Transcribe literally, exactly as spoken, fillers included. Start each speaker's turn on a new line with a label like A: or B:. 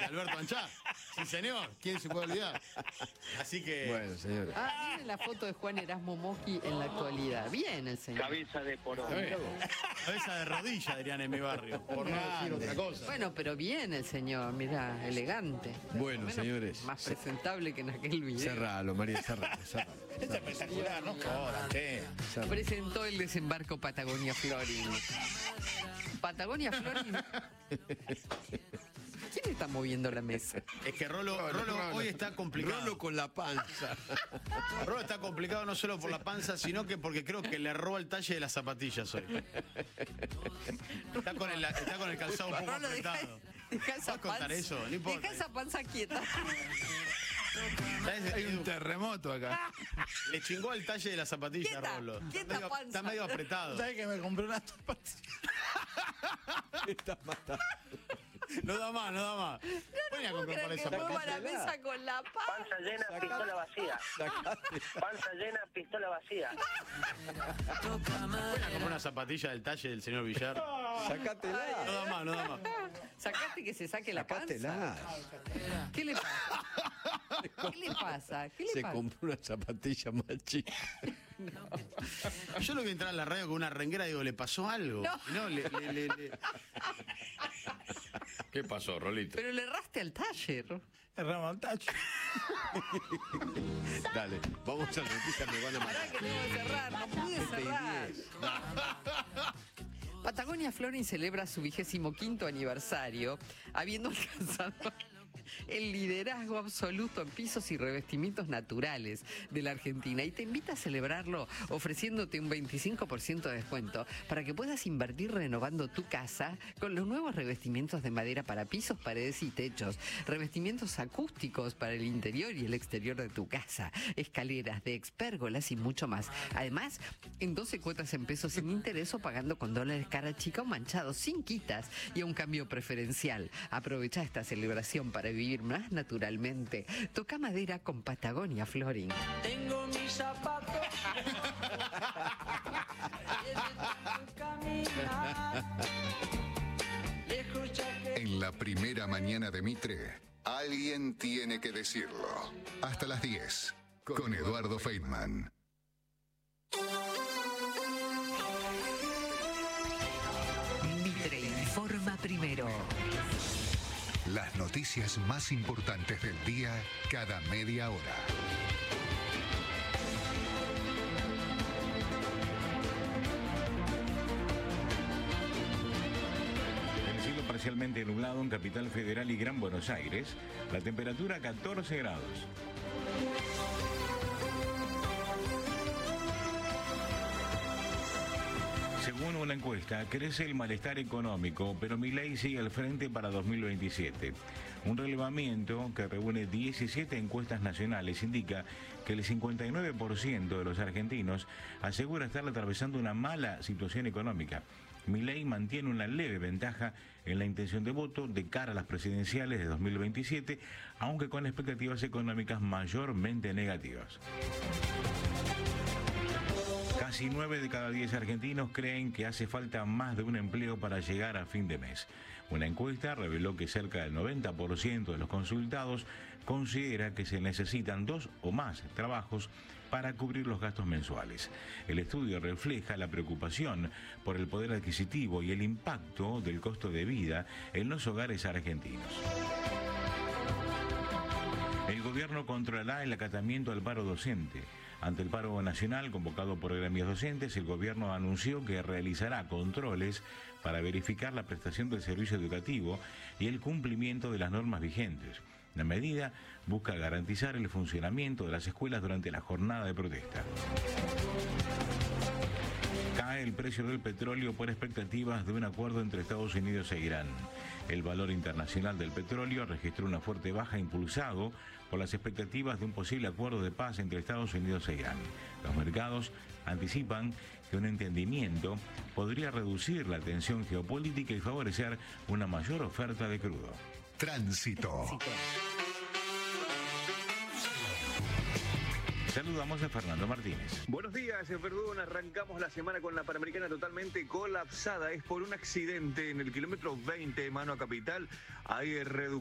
A: de Alberto Anchá. Sí, señor. ¿Quién se puede olvidar? Así que...
B: Bueno, señores.
C: Ah, miren la foto de Juan Erasmo Moschi en la actualidad. Bien el señor.
D: Cabeza de porón.
A: Cabeza de rodilla, dirían en mi barrio. Por no decir otra cosa.
C: Bueno, pero bien el señor, mirá, elegante.
B: Bueno,
C: Menos-
B: señores.
C: Más presentable que en aquel video.
B: Cerralo, María, cerralo, cerralo.
E: Es espectacular, no jodas, che.
B: cerralo.
C: Presentó el desembarco Patagonia Florin. Patagonia Florin. ¿Quién está moviendo la mesa?
A: Es que Rolo, Rolo hoy está complicado.
B: Rolo con la panza.
A: Rolo está complicado no solo por la panza, sino que porque creo que le roba el talle de las zapatillas hoy. Está con el, está con el calzado un poco
C: Rolo, deja,
A: apretado.
C: deja esa
A: ¿Puedes contar
C: panza.
A: eso? No importa.
C: Deja esa panza quieta.
A: ¿Sabes?
B: Hay un terremoto acá.
A: Le chingó el talle de las zapatillas,
C: Quieta,
A: Rolo.
C: quieta
A: Está medio,
C: panza.
A: está medio apretado.
E: ¿Sabes que me compré una zapatillas?
B: Está matando.
A: No da más, no da más. Voy a
C: ¿Cómo
A: comprar
C: creen
A: esa
C: que mueva la
B: Sacátela.
C: mesa con la panza?
D: Panza llena, pistola vacía. Panza llena, pistola vacía.
A: Voy a comprar una zapatilla del talle del señor Villar. No
B: Sacátela.
A: da más, no da más.
C: Sacaste que se saque la panza.
B: Sacátela.
C: ¿Qué le pasa? ¿Qué le pasa? ¿Qué le
B: Se
C: pasa?
B: compró una zapatilla más chica.
A: Yo lo vi entrar a la radio con una renguera y digo, ¿le pasó algo?
C: No.
A: Y no, le, le, le, le-
B: ¿Qué pasó, Rolito?
C: Pero le erraste al taller.
E: El remontacho.
B: Dale, vamos a la noticia, me van a
C: Pará
B: matar.
C: que tengo que cerrar, no pude cerrar. Patagonia Florin celebra su vigésimo quinto aniversario, habiendo alcanzado el liderazgo absoluto en pisos y revestimientos naturales de la Argentina, y te invita a celebrarlo ofreciéndote un veinticinco por ciento de descuento para que puedas invertir renovando tu casa con los nuevos revestimientos de madera para pisos, paredes y techos, revestimientos acústicos para el interior y el exterior de tu casa, escaleras de expérgolas y mucho más. Además, en doce cuotas en pesos sin interés o pagando con dólares cara chica o manchados, sin quitas y a un cambio preferencial. Aprovecha esta celebración para vivir más naturalmente. Toca madera con Patagonia Florin.
F: Tengo mis zapatos.
G: En la primera mañana de Mitre, alguien tiene que decirlo. Hasta las diez, con Eduardo Feynman.
C: Mitre informa primero.
G: Las noticias más importantes del día cada media hora.
H: El cielo parcialmente nublado en Capital Federal y Gran Buenos Aires. La temperatura catorce grados. Según una encuesta, crece el malestar económico, pero Milei sigue al frente para dos mil veintisiete. Un relevamiento que reúne diecisiete encuestas nacionales indica que el cincuenta y nueve por ciento de los argentinos asegura estar atravesando una mala situación económica. Milei mantiene una leve ventaja en la intención de voto de cara a las presidenciales de dos mil veintisiete, aunque con expectativas económicas mayormente negativas. Casi nueve de cada diez argentinos creen que hace falta más de un empleo para llegar a fin de mes. Una encuesta reveló que cerca del noventa por ciento de los consultados considera que se necesitan dos o más trabajos para cubrir los gastos mensuales. El estudio refleja la preocupación por el poder adquisitivo y el impacto del costo de vida en los hogares argentinos. El gobierno controlará el acatamiento al paro docente. Ante el paro nacional convocado por gremios docentes, el gobierno anunció que realizará controles para verificar la prestación del servicio educativo y el cumplimiento de las normas vigentes. La medida busca garantizar el funcionamiento de las escuelas durante la jornada de protesta. Cae el precio del petróleo por expectativas de un acuerdo entre Estados Unidos e Irán. El valor internacional del petróleo registró una fuerte baja impulsado por las expectativas de un posible acuerdo de paz entre Estados Unidos e Irán. Los mercados anticipan que un entendimiento podría reducir la tensión geopolítica y favorecer una mayor oferta de crudo.
G: Tránsito.
H: Saludamos a Fernando Martínez.
I: Buenos días, perdón, arrancamos la semana con la Panamericana totalmente colapsada. Es por un accidente en el kilómetro veinte, mano a Capital. Hay reducción.